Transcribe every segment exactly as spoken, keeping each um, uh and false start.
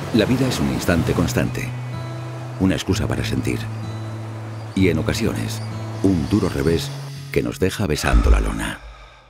La vida es un instante constante, una excusa para sentir. Y en ocasiones, un duro revés que nos deja besando la lona.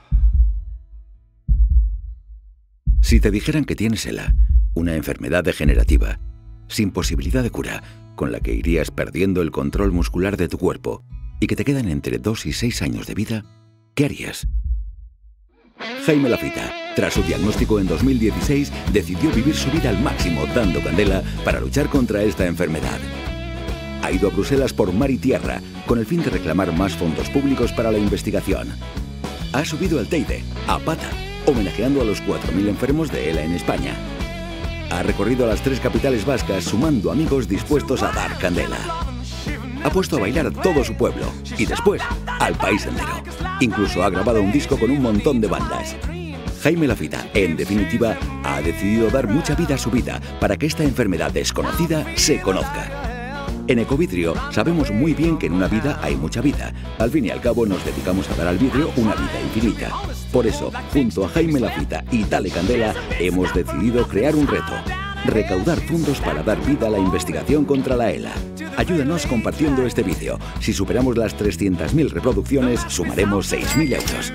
Si te dijeran que tienes ELA, una enfermedad degenerativa, sin posibilidad de cura, con la que irías perdiendo el control muscular de tu cuerpo y que te quedan entre dos y seis años de vida, ¿qué harías? Jaime Lafitte, tras su diagnóstico en dos mil dieciséis, decidió vivir su vida al máximo dando candela para luchar contra esta enfermedad. Ha ido a Bruselas por mar y tierra con el fin de reclamar más fondos públicos para la investigación. Ha subido al Teide, a pata, homenajeando a los cuatro mil enfermos de ELA en España. Ha recorrido las tres capitales vascas sumando amigos dispuestos a dar candela. Ha puesto a bailar a todo su pueblo y después al país entero. Incluso ha grabado un disco con un montón de bandas. Jaime Lafitte, en definitiva, ha decidido dar mucha vida a su vida para que esta enfermedad desconocida se conozca. En Ecovidrio sabemos muy bien que en una vida hay mucha vida. Al fin y al cabo nos dedicamos a dar al vidrio una vida infinita. Por eso, junto a Jaime Lafitte y Dale Candela, hemos decidido crear un reto. Recaudar fondos para dar vida a la investigación contra la ELA. Ayúdanos compartiendo este vídeo. Si superamos las trescientas mil reproducciones, sumaremos seis mil euros.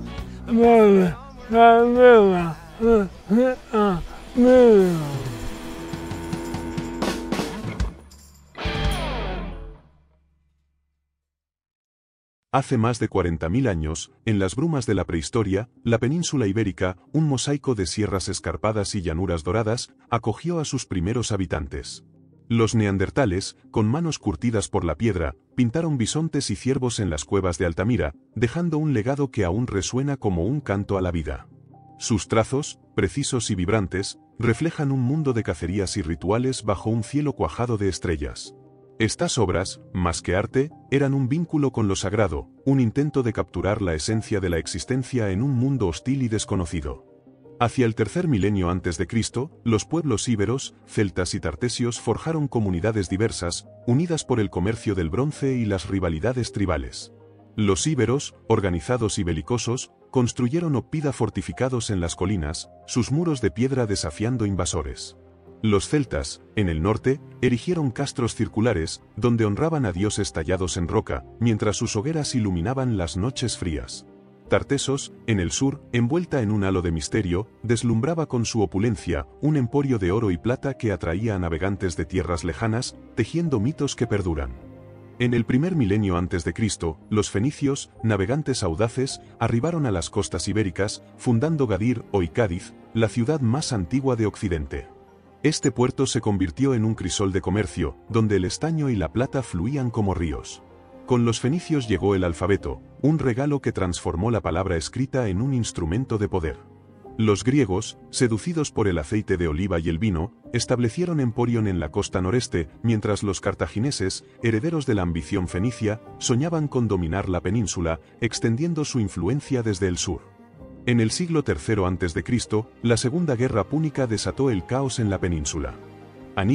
Hace más de cuarenta mil años, en las brumas de la prehistoria, la península ibérica, un mosaico de sierras escarpadas y llanuras doradas, acogió a sus primeros habitantes. Los neandertales, con manos curtidas por la piedra, pintaron bisontes y ciervos en las cuevas de Altamira, dejando un legado que aún resuena como un canto a la vida. Sus trazos, precisos y vibrantes, reflejan un mundo de cacerías y rituales bajo un cielo cuajado de estrellas. Estas obras, más que arte, eran un vínculo con lo sagrado, un intento de capturar la esencia de la existencia en un mundo hostil y desconocido. Hacia el tercer milenio antes de Cristo, los pueblos íberos, celtas y tartesios forjaron comunidades diversas, unidas por el comercio del bronce y las rivalidades tribales. Los íberos, organizados y belicosos, construyeron oppida fortificados en las colinas, sus muros de piedra desafiando invasores. Los celtas, en el norte, erigieron castros circulares, donde honraban a dioses tallados en roca, mientras sus hogueras iluminaban las noches frías. Tartesos, en el sur, envuelta en un halo de misterio, deslumbraba con su opulencia un emporio de oro y plata que atraía a navegantes de tierras lejanas, tejiendo mitos que perduran. En el primer milenio antes de Cristo, los fenicios, navegantes audaces, arribaron a las costas ibéricas, fundando Gadir, hoy Cádiz, la ciudad más antigua de Occidente. Este puerto se convirtió en un crisol de comercio, donde el estaño y la plata fluían como ríos. Con los fenicios llegó el alfabeto, un regalo que transformó la palabra escrita en un instrumento de poder. Los griegos, seducidos por el aceite de oliva y el vino, establecieron emporion en la costa noreste, mientras los cartagineses, herederos de la ambición fenicia, soñaban con dominar la península, extendiendo su influencia desde el sur. En el siglo tercero antes de Cristo, la Segunda Guerra Púnica desató el caos en la península.